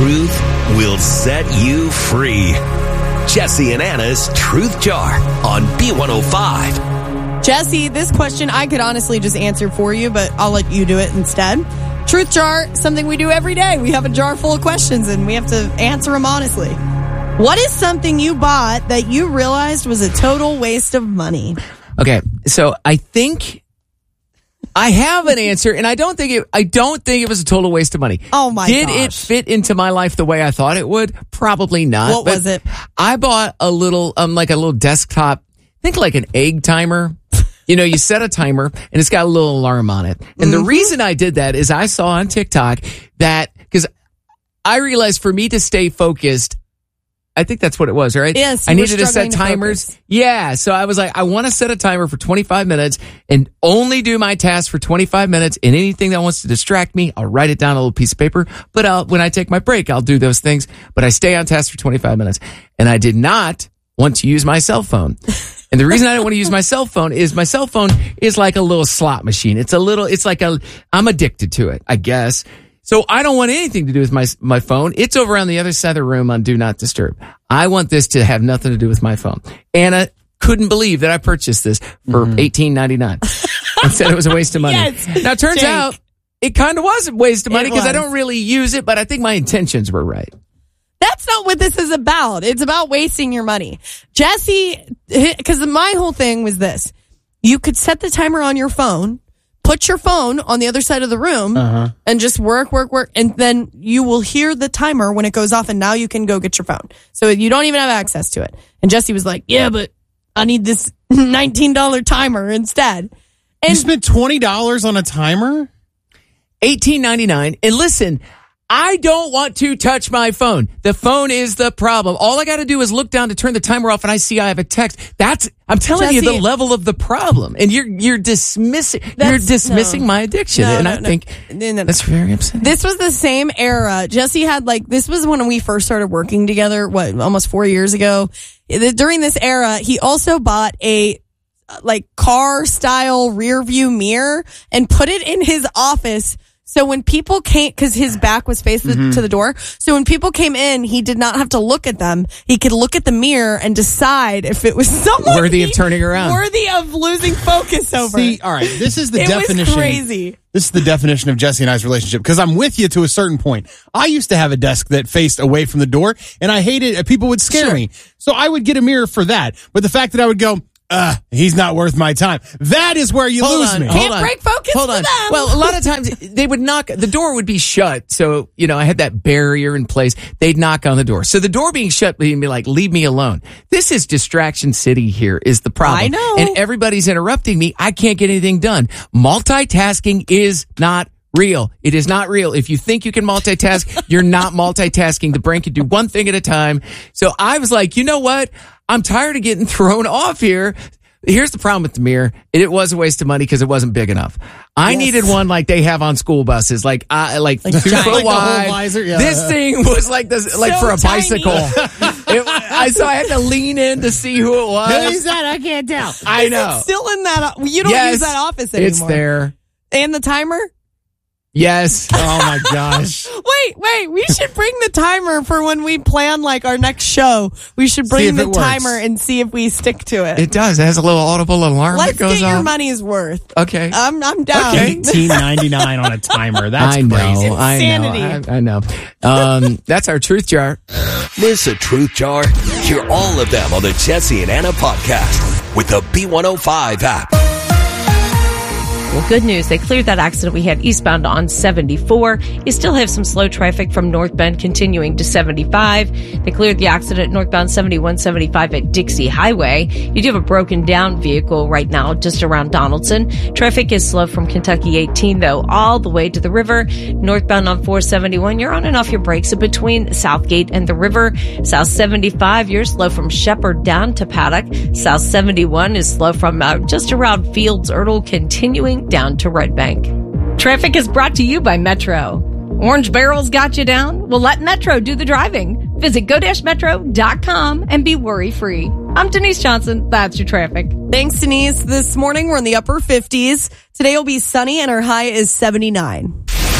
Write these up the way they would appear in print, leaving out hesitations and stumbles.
truth will set you free. Jesse and Anna's Truth Jar on B105. Jesse, this question I could honestly just answer for you, but I'll let you do it instead. Truth Jar, something we do every day. We have a jar full of questions and we have to answer them honestly. What is something you bought that you realized was a total waste of money? Okay, so I think I have an answer, and I don't think it was a total waste of money. Oh my Did gosh. it fit into my life the way I thought it would? Probably not. What was it? I bought a little desktop, think like an egg timer. You know, you set a timer and it's got a little alarm on it. And the reason I did that is I saw on TikTok that, because I realized for me to stay focused, I think that's what it was, right? Yes. I needed to set timers. Yeah. So I was like, I want to set a timer for 25 minutes and only do my tasks for 25 minutes, and anything that wants to distract me, I'll write it down on a little piece of paper. But when I take my break, I'll do those things. But I stay on task for 25 minutes. And I did not want to use my cell phone. And the reason I don't want to use my cell phone is like a little slot machine. I'm addicted to it, I guess. So I don't want anything to do with my phone. It's over on the other side of the room on Do Not Disturb. I want this to have nothing to do with my phone. Anna couldn't believe that I purchased this for $18.99 and said it was a waste of money. Yes. Now, it turns out it kind of was a waste of money because I was. don't really use it, but I think my intentions were right. That's not what this is about. It's about wasting your money. Jesse, because my whole thing was this. You could set the timer on your phone, put your phone on the other side of the room, and just work. And then you will hear the timer when it goes off, and now you can go get your phone. So you don't even have access to it. And Jesse was like, yeah, but I need this $19 timer instead. And you spent $20 on a timer? $18.99. And listen, I don't want to touch my phone. The phone is the problem. All I got to do is look down to turn the timer off, and I see I have a text. I'm telling you the level of the problem, and you're dismissing my addiction, I think that's very upsetting. This was the same era. Jesse had this was when we first started working together. Almost 4 years ago. During this era, he also bought a car style rear view mirror and put it in his office. So when people came, because his back was faced to the door, so when people came in, he did not have to look at them. He could look at the mirror and decide if it was someone worthy of turning around, worthy of losing focus over. See, all right, this is the definition. It was crazy. This is the definition of Jesse and I's relationship, because I'm with you to a certain point. I used to have a desk that faced away from the door, and I hated it. People would scare me. So I would get a mirror for that. But the fact that I would go, he's not worth my time. That is where you lose me. Can't break focus for them. Well, a lot of times they would knock, the door would be shut. So, I had that barrier in place. They'd knock on the door. So the door being shut would be like, leave me alone. This is distraction city here is the problem. I know. And everybody's interrupting me. I can't get anything done. Multitasking is not real. It is not real. If you think you can multitask, you're not multitasking. The brain can do one thing at a time. So I was like, you know what? I'm tired of getting thrown off here. Here's the problem with the mirror. It was a waste of money because it wasn't big enough. I needed one like they have on school buses, like 2 foot wide. Visor, yeah. This thing was like this, like for a tiny. bicycle. So I had to lean in to see who it was. Who's that? I can't tell. I know. It's still in that. You don't use that office anymore. It's there. And the timer? Yes. Oh my gosh. Wait. We should bring the timer for when we plan our next show. We should bring the timer and see if we stick to it. It does. It has a little audible alarm Let's that goes get your off. money's worth. Okay. I'm down. Okay. $18.99 on a timer. That's crazy. Insanity. I know. That's our Truth Jar. Miss a Truth Jar? Hear all of them on the Jesse and Anna podcast with the B105 app. Well, good news. They cleared that accident we had eastbound on 74. You still have some slow traffic from North Bend continuing to 75. They cleared the accident northbound 7175 at Dixie Highway. You do have a broken down vehicle right now just around Donaldson. Traffic is slow from Kentucky 18, though, all the way to the river. Northbound on 471, you're on and off your brakes between Southgate and the river. South 75, you're slow from Shepherd down to Paddock. South 71 is slow from just around Fields Erdel, continuing down to Red Bank. Traffic is brought to you by Metro. Orange Barrel's got you down? Well, let Metro do the driving. Visit go-metro.com and be worry-free. I'm Denise Johnson. That's your traffic. Thanks, Denise. This morning, we're in the upper 50s. Today will be sunny and our high is 79.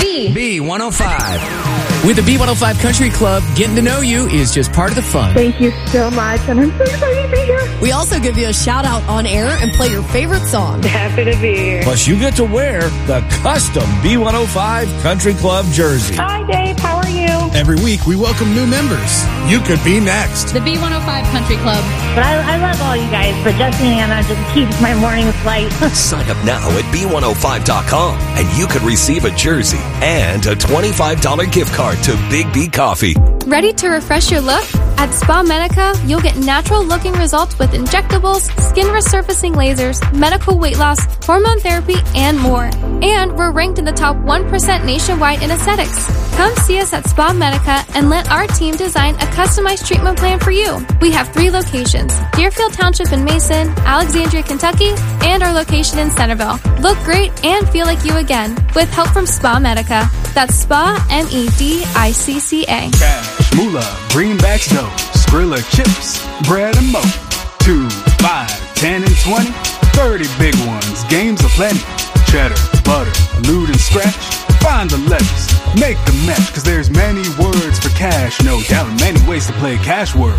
B105. With the B105 Country Club, getting to know you is just part of the fun. Thank you so much, and I'm so excited to be here. We also give you a shout out on air and play your favorite song. Happy to be here. Plus, you get to wear the custom B105 Country Club jersey. Hi, Dave. How are you? Every week, we welcome new members. You could be next. The B105 Country Club. But I love all you guys, but Jesse and Anna just keeps my mornings light. Sign up now at B105.com and you could receive a jersey and a $25 gift card to Big B Coffee. Ready to refresh your look? At Spa Medica, you'll get natural-looking results with injectables, skin resurfacing lasers, medical weight loss, hormone therapy, and more. And we're ranked in the top 1% nationwide in aesthetics. Come see us at Spa Medica and let our team design a customized treatment plan for you. We have 3 locations: Deerfield Township in Mason, Alexandria, Kentucky, and our location in Centerville. Look great and feel like you again with help from Spa Medica. That's Spa, MEDICCA. Cash, moolah, greenbacks, dough, Skrilla chips, bread and mo. 2, 5, 10, and 20, 30 big ones, games aplenty. Cheddar, butter, loot and scratch. Find the letters, make the match, cause there's many words for cash, no doubt, many ways to play cash word.